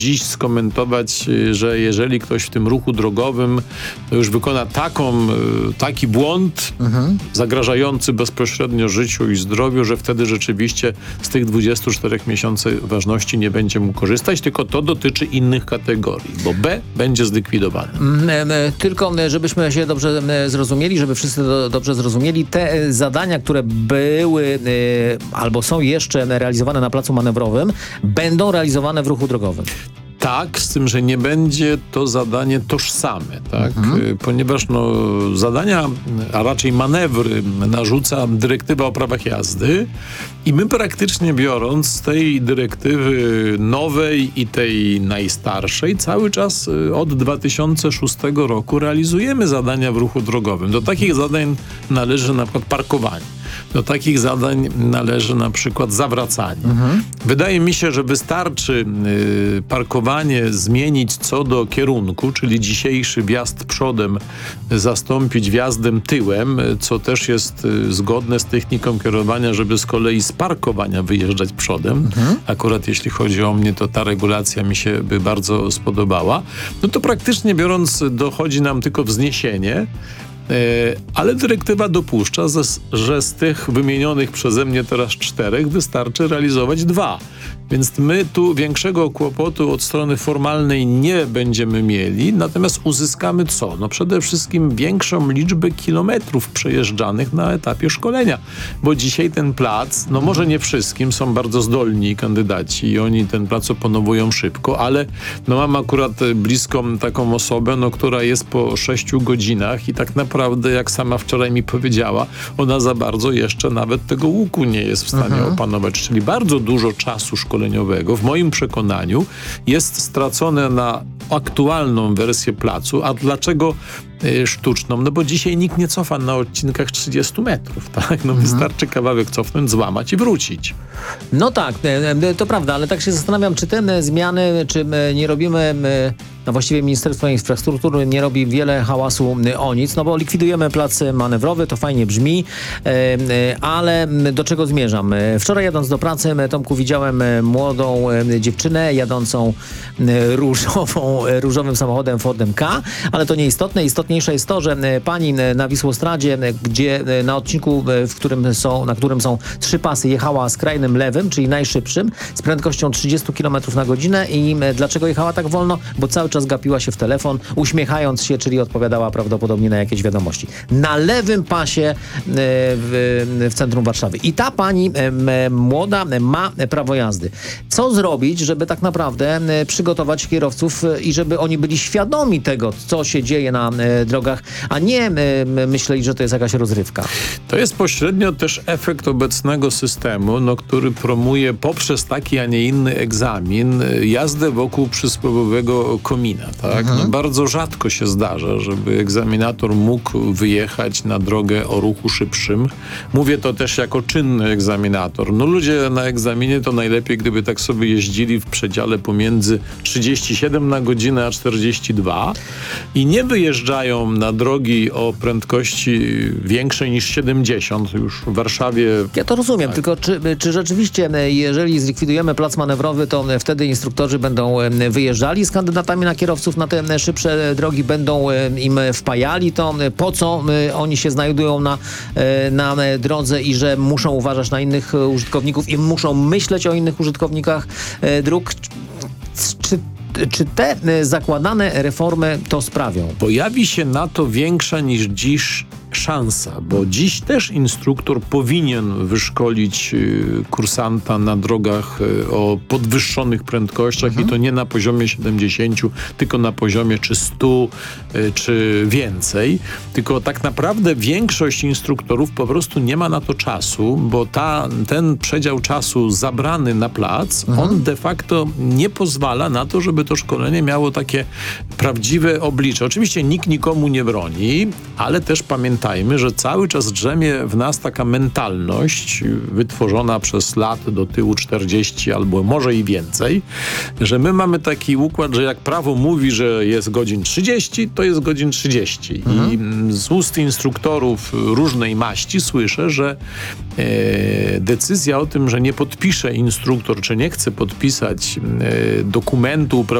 dziś skomentować, że jeżeli ktoś w tym ruchu drogowym to już wykona taki błąd zagrażający bezpośrednio życiu i zdrowiu, że wtedy rzeczywiście z tych 24 miesięcy ważności nie będzie mógł korzystać, tylko to dotyczy innych kategorii, bo B będzie zlikwidowane. Tylko żebyśmy się dobrze zrozumieli, żeby wszyscy dobrze zrozumieli, te zadania, które były albo są jeszcze realizowane na placu manewrowym, będą realizowane w ruchu drogowym. Tak, z tym, że nie będzie to zadanie tożsame, tak? Ponieważ zadania, a raczej manewry narzuca dyrektywa o prawach jazdy i my praktycznie biorąc z tej dyrektywy nowej i tej najstarszej cały czas od 2006 roku realizujemy zadania w ruchu drogowym. Do takich zadań należy na przykład parkowanie. Do takich zadań należy na przykład zawracanie. Wydaje mi się, że wystarczy parkowanie zmienić co do kierunku, czyli dzisiejszy wjazd przodem zastąpić wjazdem tyłem, co też jest zgodne z techniką kierowania, żeby z kolei z parkowania wyjeżdżać przodem. Akurat jeśli chodzi o mnie, to ta regulacja mi się by bardzo spodobała. No to praktycznie biorąc dochodzi nam tylko wzniesienie, ale dyrektywa dopuszcza, że z tych wymienionych przeze mnie teraz 4 wystarczy realizować 2. Więc my tu większego kłopotu od strony formalnej nie będziemy mieli, natomiast uzyskamy co? No przede wszystkim większą liczbę kilometrów przejeżdżanych na etapie szkolenia, bo dzisiaj ten plac, no może nie wszystkim, są bardzo zdolni kandydaci i oni ten plac opanowują szybko, ale no mam akurat bliską taką osobę, no która jest po 6 godzinach i tak naprawdę, jak sama wczoraj mi powiedziała, ona za bardzo jeszcze nawet tego łuku nie jest w stanie opanować, czyli bardzo dużo czasu szkoleniowego w moim przekonaniu jest stracone na aktualną wersję placu. A dlaczego sztuczną? No bo dzisiaj nikt nie cofa na odcinkach 30 metrów, tak? No wystarczy kawałek cofnąć, złamać i wrócić. No tak, to prawda, ale tak się zastanawiam, czy te zmiany, czy nie robimy... No właściwie Ministerstwo Infrastruktury nie robi wiele hałasu o nic, no bo likwidujemy plac manewrowy, to fajnie brzmi, ale do czego zmierzam? Wczoraj jadąc do pracy, Tomku, widziałem młodą dziewczynę jadącą różowym samochodem Fordem K, ale to nieistotne. Istotniejsze jest to, że pani na Wisłostradzie, gdzie na odcinku, na którym są 3 pasy, jechała skrajnym lewym, czyli najszybszym, z prędkością 30 km na godzinę i dlaczego jechała tak wolno? Bo cały czas gapiła się w telefon, uśmiechając się, czyli odpowiadała prawdopodobnie na jakieś wiadomości. Na lewym pasie w centrum Warszawy. I ta pani młoda ma prawo jazdy. Co zrobić, żeby tak naprawdę przygotować kierowców i żeby oni byli świadomi tego, co się dzieje na drogach, a nie myśleli, że to jest jakaś rozrywka? To jest pośrednio też efekt obecnego systemu, który promuje poprzez taki, a nie inny egzamin jazdę wokół przysłowiowego komina. Tak? No, bardzo rzadko się zdarza, żeby egzaminator mógł wyjechać na drogę o ruchu szybszym. Mówię to też jako czynny egzaminator. No ludzie na egzaminie to najlepiej, gdyby tak sobie jeździli w przedziale pomiędzy 37 na godzinę a 42 i nie wyjeżdżają na drogi o prędkości większej niż 70. Już w Warszawie... Ja to rozumiem, tylko czy rzeczywiście, jeżeli zlikwidujemy plac manewrowy, to wtedy instruktorzy będą wyjeżdżali z kandydatami na kierowców na te szybsze drogi, będą im wpajali to, po co oni się znajdują na drodze i że muszą uważać na innych użytkowników i muszą myśleć o innych użytkownikach dróg. Czy te zakładane reformy to sprawią? Pojawi się na to większa niż dziś szansa, bo dziś też instruktor powinien wyszkolić kursanta na drogach o podwyższonych prędkościach i to nie na poziomie 70, tylko na poziomie czy 100, czy więcej. Tylko tak naprawdę większość instruktorów po prostu nie ma na to czasu, bo ten przedział czasu zabrany na plac, on de facto nie pozwala na to, żeby to szkolenie miało takie prawdziwe oblicze. Oczywiście nikt nikomu nie broni, ale też pamiętajmy, pamiętajmy, że cały czas drzemie w nas taka mentalność wytworzona przez lat do tyłu 40 albo może i więcej, że my mamy taki układ, że jak prawo mówi, że jest godzin 30, to jest godzin 30. I z ust instruktorów różnej maści słyszę, że decyzja o tym, że nie podpisze instruktor, czy nie chce podpisać dokumentu